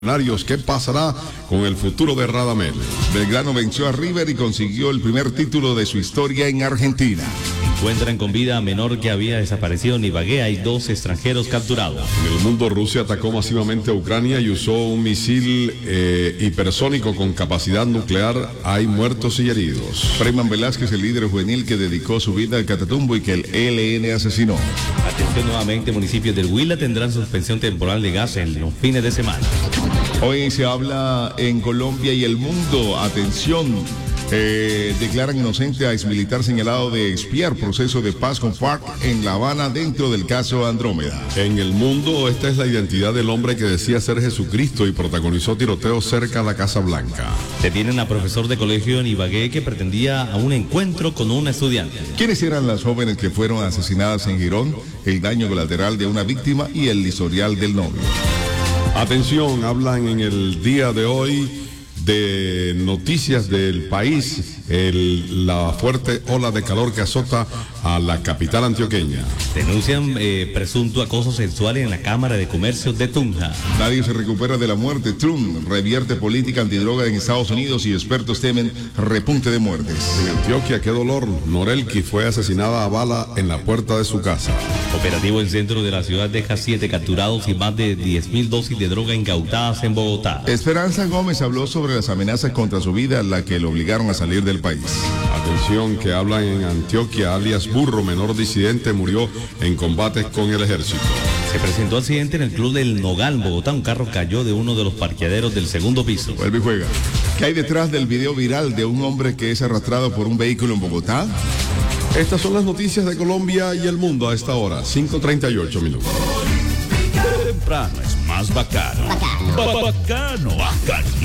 ¿Qué pasará con el futuro de Radamel? Belgrano venció a River y consiguió el primer título de su historia en Argentina. Encuentran con vida a menor que había desaparecido en Ibagué. Hay 2 extranjeros capturados. En el mundo, Rusia atacó masivamente a Ucrania y usó un misil hipersónico con capacidad nuclear. Hay muertos y heridos. Freyman Velázquez, el líder juvenil que dedicó su vida al Catatumbo y que el ELN asesinó. Atención nuevamente, municipios del Huila tendrán suspensión temporal de gas en los fines de semana. Hoy se habla en Colombia y el mundo. Atención. Declaran inocente a exmilitar señalado de espiar proceso de paz con FARC en La Habana dentro del caso Andrómeda. En el mundo, esta es la identidad del hombre que decía ser Jesucristo y protagonizó tiroteos cerca a la Casa Blanca. Detienen a profesor de colegio en Ibagué que pretendía a un encuentro con una estudiante. ¿Quiénes eran las jóvenes que fueron asesinadas en Girón? El daño colateral de una víctima y el historial del novio. Atención, hablan en el día de hoy de noticias del país, la fuerte ola de calor que azota a la capital antioqueña. Denuncian presunto acoso sexual en la Cámara de Comercio de Tunja. Nadie se recupera de la muerte. Trump revierte política antidroga en Estados Unidos y expertos temen repunte de muertes. En Antioquia, qué dolor. Norelki fue asesinada a bala en la puerta de su casa. Operativo en centro de la ciudad deja 7 capturados y más de 10.000 dosis de droga incautadas en Bogotá. Esperanza Gómez habló sobre las amenazas contra su vida, la que lo obligaron a salir del país. Atención, que hablan en Antioquia, alias Burro, menor disidente, murió en combates con el ejército. Se presentó accidente en el club del Nogal, en Bogotá. Un carro cayó de uno de los parqueaderos del segundo piso. Vuelve y juega. ¿Qué hay detrás del video viral de un hombre que es arrastrado por un vehículo en Bogotá? Estas son las noticias de Colombia y el mundo a esta hora, 5:38 minutos. Temprano es más bacano. Bacano.